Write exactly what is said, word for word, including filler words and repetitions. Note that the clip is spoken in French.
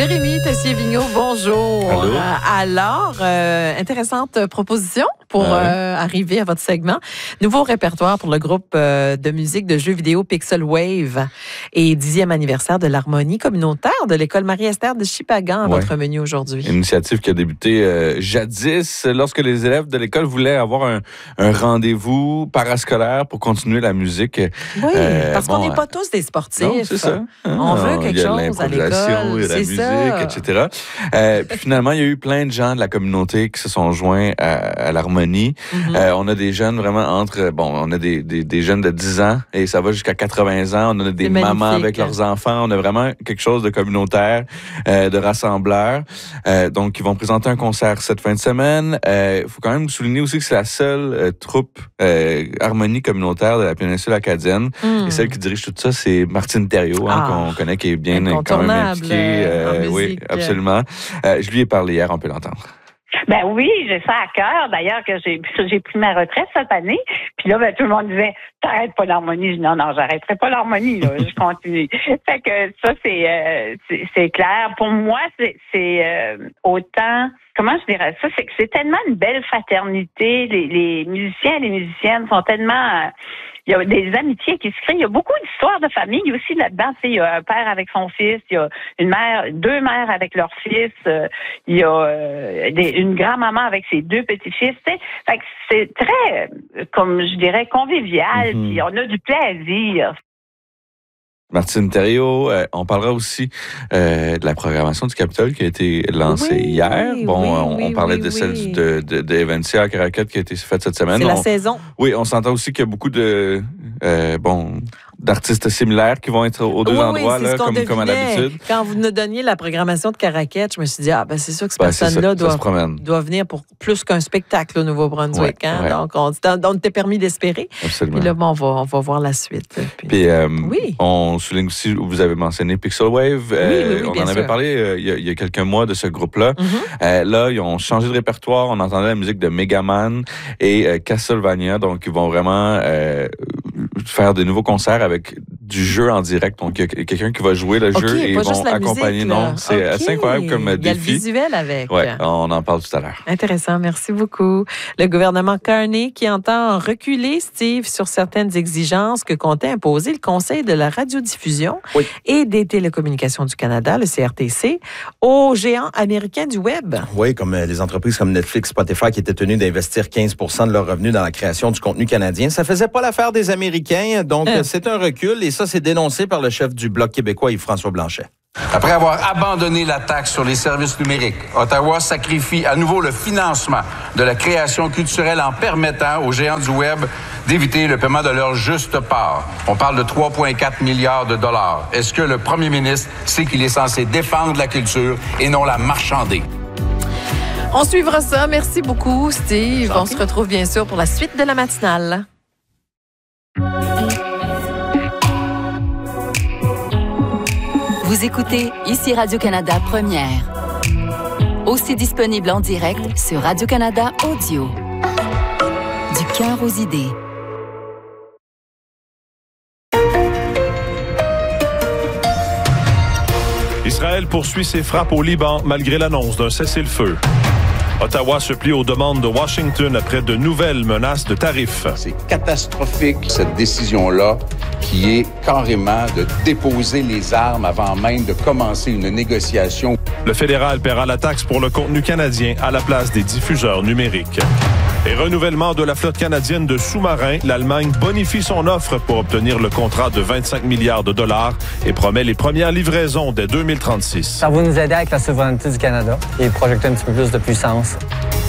Jérémy Tessier-Vigneault, bonjour. Allô. Euh, alors, euh, intéressante proposition pour Ah ouais. euh, arriver à votre segment. Nouveau répertoire pour le groupe euh, de musique de jeux vidéo Pixel Wave et dixième anniversaire de l'harmonie communautaire de l'école Marie-Esther de Shippagan à Ouais. votre menu aujourd'hui. Une initiative qui a débuté euh, jadis lorsque les élèves de l'école voulaient avoir un, un rendez-vous parascolaire pour continuer la musique. Oui, Euh, parce bon, qu'on n'est pas tous des sportifs. Non, c'est ça. Hein? On veut quelque il y a chose à l'improvisation, l'école, il y a la c'est musique, ça. et cetera. Euh, puis finalement, il y a eu plein de gens de la communauté qui se sont joints à, à l'harmonie. Mhm. Euh, on a des jeunes vraiment entre... Bon, on a des, des, des jeunes de dix ans et ça va jusqu'à quatre-vingts ans. On a des C'est mamans magnifique. avec leurs enfants. On a vraiment quelque chose de communautaire, euh, de rassembleur. Euh, donc, ils vont présenter un concert cette fin de semaine. Il euh, faut quand même souligner aussi que c'est la seule euh, troupe euh, harmonie communautaire de la péninsule acadienne. Mm. Et celle qui dirige tout ça, c'est Martine Thériault, hein, Ah. qu'on connaît, qui est bien quand même Incontournable, impliquée. euh, en oui, musique. absolument. Euh, je lui ai parlé hier, on peut l'entendre. Ben oui, j'ai ça à cœur. D'ailleurs, que j'ai j'ai pris ma retraite cette année. Puis là, ben, tout le monde disait, t'arrêtes pas l'harmonie. Je dis, non, non, j'arrêterai pas l'harmonie, là. Je continue. Fait que ça, c'est, euh, c'est, c'est clair. Pour moi, c'est, c'est euh, autant, comment je dirais ça? C'est que c'est tellement une belle fraternité. Les, les musiciens et les musiciennes sont tellement, euh, il y a des amitiés qui se créent. Il y a beaucoup d'histoires de famille aussi là-dedans. Tu sais, il y a un père avec son fils, il y a une mère, deux mères avec leur fils, euh, il y a euh, des, une grand-maman avec ses deux petits-fils. Tu sais. Fait que c'est très, euh, comme je dirais, convivial. Mm-hmm. Puis on a du plaisir. Martine Thériault, euh, on parlera aussi euh, de la programmation du Capitole qui a été lancée Oui, hier. oui, Bon, oui, on, oui, on parlait oui, de celle oui. du- de, de, de Eventia à Caracat qui a été faite cette semaine. C'est la On- saison. Oui, on s'entend aussi qu'il y a beaucoup de euh, bon d'artistes similaires qui vont être aux deux Oui, endroits, oui, c'est là, ce qu'on comme, comme à devinait. l'habitude. Quand vous nous donniez la programmation de Caraquette, je me suis dit, ah, ben c'est sûr que cette Ben, c'est personne-là ça, ça doit, se promène. doit venir pour plus qu'un spectacle au Nouveau-Brunswick. Ouais, hein? ouais. Donc, on, on t'est permis d'espérer. Absolument. Puis là, bon, on va, on va voir la suite. Puis- Puis, euh, Oui. on souligne aussi, vous avez mentionné Pixel Wave. oui, oui, on bien en avait sûr. parlé euh, il, y a, il y a quelques mois de ce groupe-là. Mhm. Euh, là, ils ont changé de répertoire. On entendait la musique de Megaman et euh, Castlevania. Donc, ils vont vraiment euh, faire de nouveaux concerts avec du jeu en direct. Donc, il y a quelqu'un qui va jouer le OK, jeu et ils pas vont juste la accompagner. musique, là. Non, c'est OK. assez incroyable comme Il y a le défi. visuel avec. Ouais, on en parle tout à l'heure. Intéressant, merci beaucoup. Le gouvernement Carney qui entend reculer, Steve, sur certaines exigences que comptait imposer le Conseil de la radiodiffusion Oui. et des télécommunications du Canada, le C R T C, aux géants américains du Web. Oui, comme euh, les entreprises comme Netflix, Spotify qui étaient tenues d'investir quinze pour cent de leurs revenus dans la création du contenu canadien. Ça faisait pas l'affaire des Américains, donc Euh. euh, c'est un recul et ça, c'est dénoncé par le chef du Bloc québécois, Yves-François Blanchet. Après avoir abandonné la taxe sur les services numériques, Ottawa sacrifie à nouveau le financement de la création culturelle en permettant aux géants du Web d'éviter le paiement de leur juste part. On parle de trois virgule quatre milliards de dollars. Est-ce que le premier ministre sait qu'il est censé défendre la culture et non la marchander? On suivra ça. Merci beaucoup, Steve. On se retrouve bien sûr pour la suite de la matinale. Vous écoutez ici Radio-Canada Première. Aussi disponible en direct sur Radio-Canada Audio. Du cœur aux idées. Israël poursuit ses frappes au Liban malgré l'annonce d'un cessez-le-feu. Ottawa se plie aux demandes de Washington après de nouvelles menaces de tarifs. C'est catastrophique, cette décision-là, qui est carrément de déposer les armes avant même de commencer une négociation. Le fédéral paiera la taxe pour le contenu canadien à la place des diffuseurs numériques. Et renouvellement de la flotte canadienne de sous-marins, l'Allemagne bonifie son offre pour obtenir le contrat de vingt-cinq milliards de dollars et promet les premières livraisons dès deux mille trente-six. Ça va nous aider avec la souveraineté du Canada et projeter un petit peu plus de puissance.